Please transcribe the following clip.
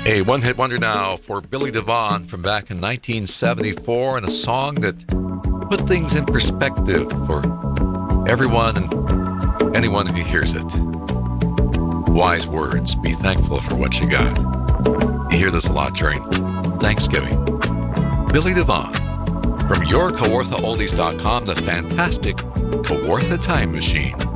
A one-hit wonder now for Billy Devon from back in 1974, and a song that put things in perspective for everyone and anyone who hears it. Wise words. Be thankful for what you got. You hear this a lot during Thanksgiving. Billy Devon from your KawarthaOldies.com, the fantastic Kawartha Time Machine.